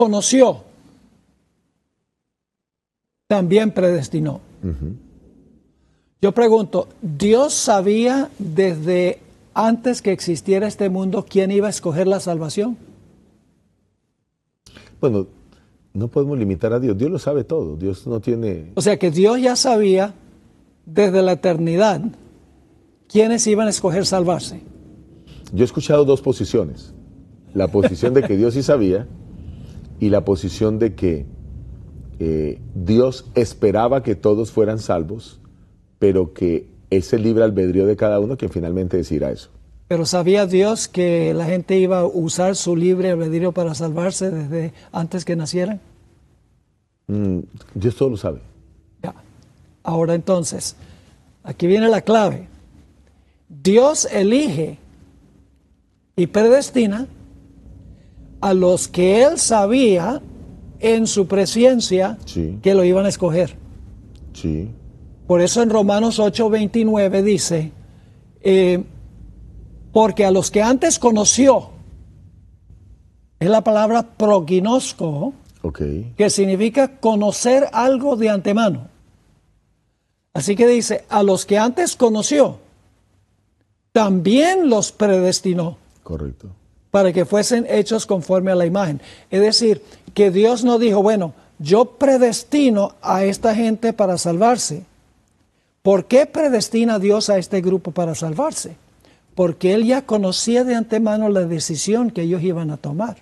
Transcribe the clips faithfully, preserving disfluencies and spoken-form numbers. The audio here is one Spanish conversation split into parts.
conoció, también predestinó. Uh-huh. Yo pregunto, ¿Dios sabía desde antes que existiera este mundo quién iba a escoger la salvación? Bueno, no podemos limitar a Dios. Dios lo sabe todo. Dios no tiene... O sea que Dios ya sabía desde la eternidad quiénes iban a escoger salvarse. Yo he escuchado dos posiciones. La posición de que Dios sí sabía y la posición de que eh, Dios esperaba que todos fueran salvos, pero que es el libre albedrío de cada uno quien finalmente decidirá eso. Pero ¿sabía Dios que la gente iba a usar su libre albedrío para salvarse desde antes que nacieran? Mm, Dios todo lo sabe. Ya. Ahora entonces, aquí viene la clave. Dios elige y predestina a los que Él sabía en su presciencia Sí. que lo iban a escoger. Sí. Por eso en Romanos ocho veintinueve dice, eh, porque a los que antes conoció, es la palabra prognosco, Okay. que significa conocer algo de antemano. Así que dice, a los que antes conoció, también los predestinó. Correcto. Para que fuesen hechos conforme a la imagen. Es decir, que Dios no dijo, bueno, yo predestino a esta gente para salvarse. ¿Por qué predestina Dios a este grupo para salvarse? Porque Él ya conocía de antemano la decisión que ellos iban a tomar.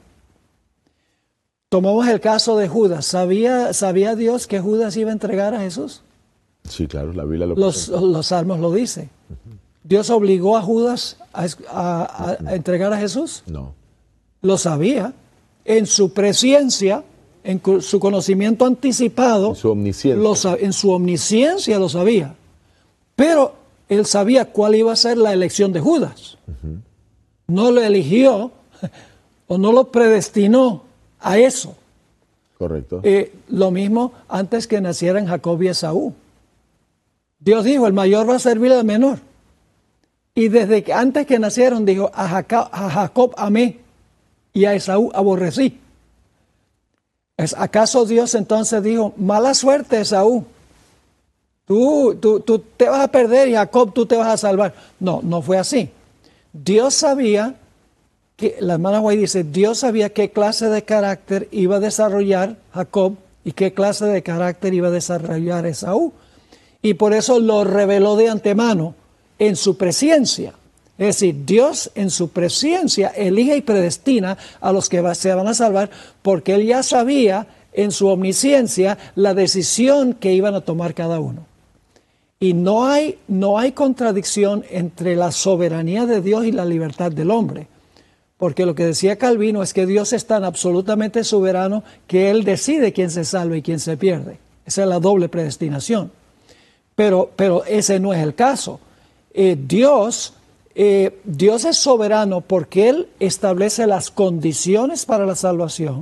Tomamos el caso de Judas. ¿Sabía, sabía Dios que Judas iba a entregar a Jesús? Sí, claro, la Biblia lo Los, los salmos lo dice. Uh-huh. ¿Dios obligó a Judas a, a, a entregar a Jesús? No. Lo sabía. En su presciencia, en su conocimiento anticipado, en su omnisciencia, lo, en su omnisciencia lo sabía. Pero él sabía cuál iba a ser la elección de Judas. Uh-huh. No lo eligió o no lo predestinó a eso. Correcto. Eh, lo mismo antes que nacieran Jacob y Esaú. Dios dijo, el mayor va a servir al menor. Y desde que antes que nacieron dijo, a Jacob, a Jacob amé y a Esaú aborrecí. ¿Acaso Dios entonces dijo, mala suerte Esaú? Tú, tú, tú te vas a perder y Jacob tú te vas a salvar. No, no fue así. Dios sabía, que la hermana White dice, Dios sabía qué clase de carácter iba a desarrollar Jacob y qué clase de carácter iba a desarrollar Esaú. Y por eso lo reveló de antemano en su presciencia. Es decir, Dios en su presciencia elige y predestina a los que se van a salvar porque Él ya sabía en su omnisciencia la decisión que iban a tomar cada uno. Y no hay, no hay contradicción entre la soberanía de Dios y la libertad del hombre. Porque lo que decía Calvino es que Dios es tan absolutamente soberano que Él decide quién se salva y quién se pierde. Esa es la doble predestinación. Pero, pero ese no es el caso. Eh, Dios, eh, Dios es soberano porque Él establece las condiciones para la salvación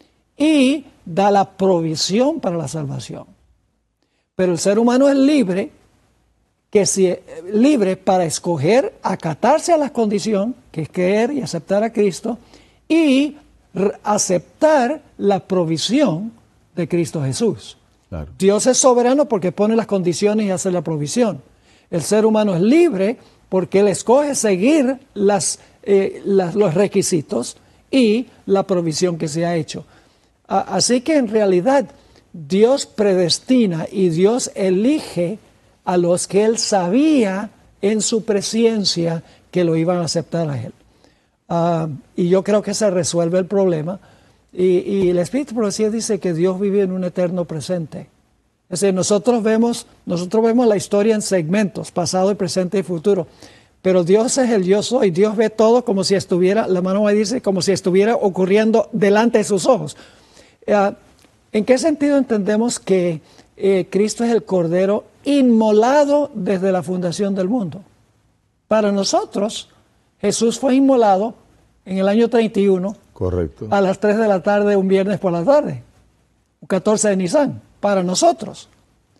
y da la provisión para la salvación. Pero el ser humano es libre, que si, libre para escoger acatarse a la condición, que es creer y aceptar a Cristo, y aceptar la provisión de Cristo Jesús. Claro. Dios es soberano porque pone las condiciones y hace la provisión. El ser humano es libre porque él escoge seguir las, eh, las, los requisitos y la provisión que se ha hecho. A, así que en realidad Dios predestina y Dios elige a los que Él sabía en su presciencia que lo iban a aceptar a Él. Uh, y yo creo que se resuelve el problema. Y, y el Espíritu de Profecía dice que Dios vive en un eterno presente. Es decir, nosotros vemos, nosotros vemos la historia en segmentos, pasado, presente y futuro. Pero Dios es el yo soy. Dios ve todo como si estuviera, la mano me dice, como si estuviera ocurriendo delante de sus ojos. Uh, ¿En qué sentido entendemos que eh, Cristo es el Cordero inmolado desde la fundación del mundo? Para nosotros, Jesús fue inmolado en el año treinta y uno. Correcto. A las tres de la tarde, un viernes por la tarde. Un catorce de Nisan. Para nosotros.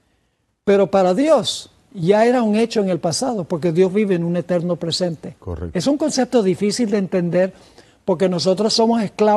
Pero para Dios ya era un hecho en el pasado, porque Dios vive en un eterno presente. Correcto. Es un concepto difícil de entender, porque nosotros somos esclavos